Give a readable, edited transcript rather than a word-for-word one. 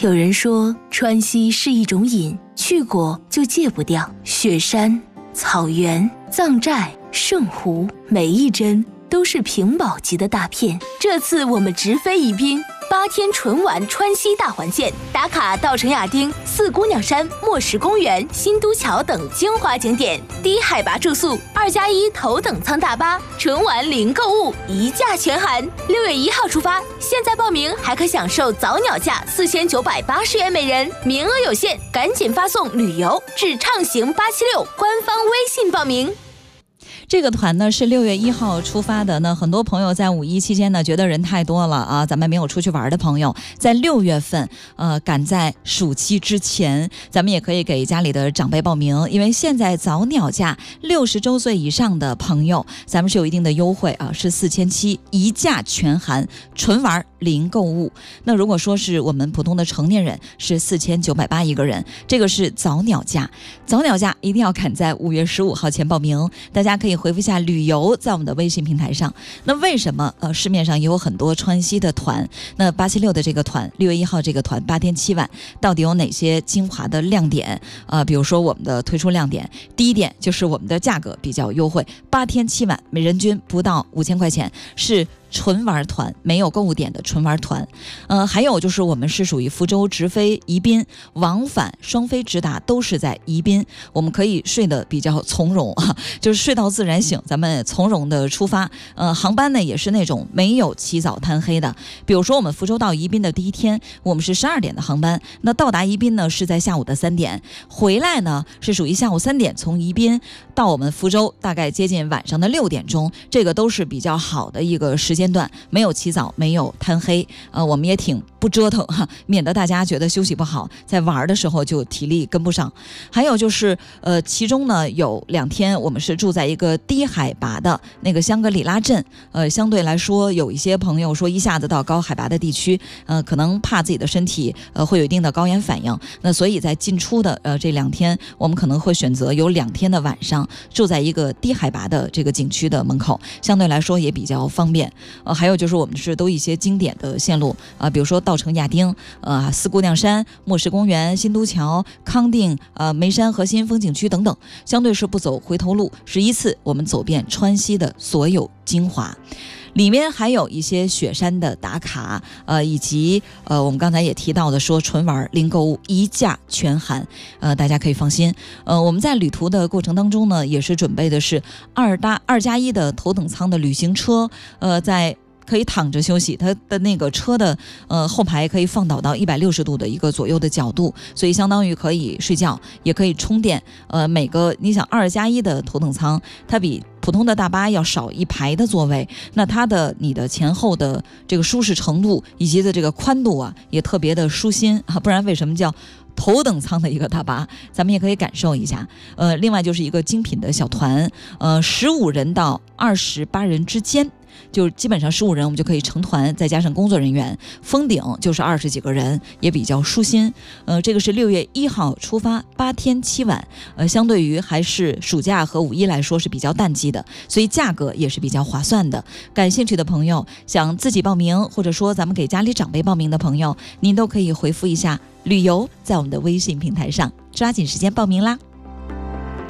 有人说川西是一种瘾，去过就戒不掉。雪山、草原、藏寨、圣湖，每一帧都是屏保级的大片。这次我们直飞宜宾，8天纯玩川西大环线，打卡稻城亚丁、四姑娘山、莫石公园、新都桥等精华景点，低海拔住宿，2+1头等舱大巴，纯玩零购物，一价全含。6月1号出发，现在报名还可享受早鸟价4980元每人，名额有限，赶紧发送旅游至畅行876官方微信报名。 这个团呢是6月1号出发的，那很多朋友在5一期间呢觉得人太多了啊，咱们没有出去玩的朋友，在6月份赶在暑期之前，咱们也可以给家里的长辈报名，因为现在早鸟价60周岁以上的朋友，咱们是有一定的优惠啊，是4700，一价全含，纯玩零购物。那如果说是我们普通的成年人是4980一个人，这个是早鸟价，早鸟价一定要赶在5月15号前报名，大家可以回复一下旅游在我们的微信平台上。那为什么市面上也有很多川西的团，那876的这个团6月1号这个团8天7晚到底有哪些精华的亮点比如说我们的推出亮点，第一点就是我们的价格比较优惠，8天7晚每人均不到5000块钱，是纯玩团，没有购物点的纯玩团。还有就是我们是属于福州直飞宜宾，往返双飞直达都是在宜宾，我们可以睡得比较从容啊，就是睡到自然醒，咱们从容的出发。航班呢也是那种没有起早贪黑的，比如说我们福州到宜宾的第一天，我们是12点的航班，那到达宜宾呢是在下午的3点，回来呢是属于下午3点，从宜宾到我们福州大概接近晚上的6点钟，这个都是比较好的一个时间段，没有起早，没有贪黑，我们也挺不折腾哈，免得大家觉得休息不好，在玩的时候就体力跟不上。还有就是其中呢有2天我们是住在一个低海拔的那个香格里拉镇，相对来说有一些朋友说一下子到高海拔的地区，可能怕自己的身体会有一定的高原反应，那所以在进出的这2天，我们可能会选择有2天的晚上住在一个低海拔的这个景区的门口，相对来说也比较方便。还有就是我们是都一些经典的线路比如说稻城亚丁、四姑娘山、莫石公园、新都桥、康定、眉山核心风景区等等，相对是不走回头路，是一次我们走遍川西的所有精华。里面还有一些雪山的打卡，以及我们刚才也提到的说纯玩零购物，一价全含，大家可以放心。我们在旅途的过程当中呢，也是准备的是2+1的头等舱的旅行车，在可以躺着休息，它的那个车的后排可以放倒到160度的一个左右的角度，所以相当于可以睡觉，也可以充电。每个你想2+1的头等舱，它比普通的大巴要少1排的座位，那它的你的前后的这个舒适程度以及的这个宽度也特别的舒心不然为什么叫头等舱的一个大巴，咱们也可以感受一下。另外就是一个精品的小团，15人到28人之间，就基本上15人我们就可以成团，再加上工作人员，封顶就是20几个人，也比较舒心。这个是6月1号出发，8天7晚，相对于还是暑假和5一来说是比较淡季的，所以价格也是比较划算的。感兴趣的朋友，想自己报名，或者说咱们给家里长辈报名的朋友，您都可以回复一下旅游，在我们的微信平台上抓紧时间报名啦。